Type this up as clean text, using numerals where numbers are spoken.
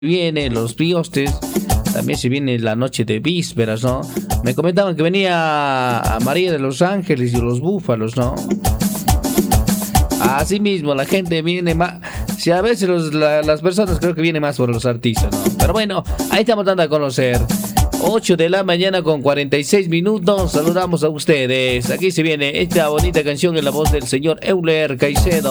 viene los Biostes, también se viene la noche de vísperas, ¿no? Me comentaban que venía a María de los Ángeles y los Búfalos, ¿no? Así mismo, la gente viene más. Si a veces las personas creo que vienen más por los artistas, ¿no? Pero bueno, ahí estamos dando a conocer. 8 de la mañana con 46 minutos. Saludamos a ustedes. Aquí se viene esta bonita canción en la voz del señor Euler Caicedo.